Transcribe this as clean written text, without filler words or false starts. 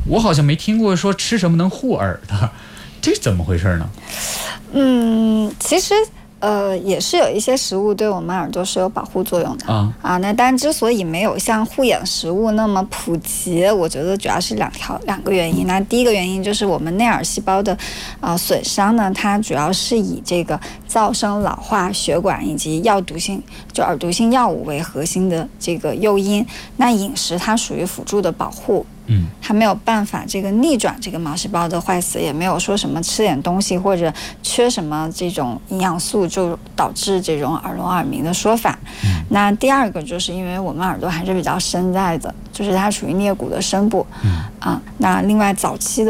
我好像没听过说吃什么能护耳的，这怎么回事呢？ 其实也是有一些食物对我们耳朵是有保护作用的那当然之所以没有像护眼食物那么普及，我觉得主要是两个原因。那第一个原因就是我们内耳细胞的损伤呢，它主要是以这个噪声、老化、血管以及耳毒性药物为核心的这个诱因。那饮食它属于辅助的保护。它没有办法这个逆转这个毛细胞的坏死，也没有说什么吃点东西或者缺什么这种营养素就导致这种耳聋耳鸣的说法。那第二个就是因为我们耳朵还是比较深在的，就是它属于颞骨的深部那另外早期的